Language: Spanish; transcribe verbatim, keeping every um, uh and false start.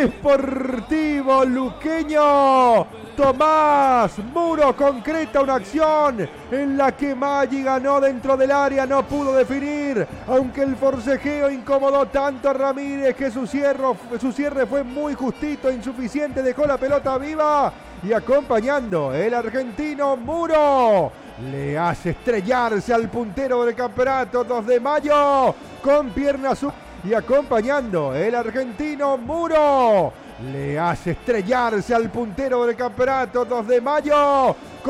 Sportivo Luqueño. Tomás Muro concreta una acción en la que Maggi ganó dentro del área, no pudo definir, aunque el forcejeo incomodó tanto a Ramírez que su cierre, su cierre fue muy justito, insuficiente, dejó la pelota viva y acompañando el argentino Muro le hace estrellarse al puntero del campeonato dos de mayo con pierna sur y acompañando el argentino Muro le hace estrellarse al puntero del campeonato dos de mayo